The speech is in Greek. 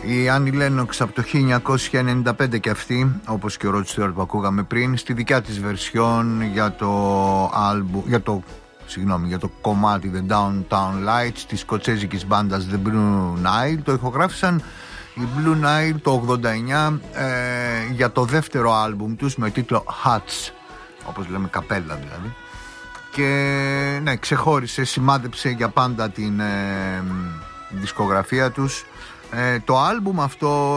Η Άννη Λένοξ από το 1995 και αυτή, όπως και ο Ρότ Στιουαρτ που ακούγαμε πριν, στη δικιά της βερσιόν για το κομμάτι The Downtown Lights της σκοτσέζικης μπάντας The Blue Nile. Το ηχογράφησαν οι Blue Nile το 89 για το δεύτερο άλμπουμ τους με τίτλο Hats, όπως λέμε καπέλα δηλαδή. Και ναι, ξεχώρισε, σημάδεψε για πάντα την δισκογραφία τους. Το άλμπουμ αυτό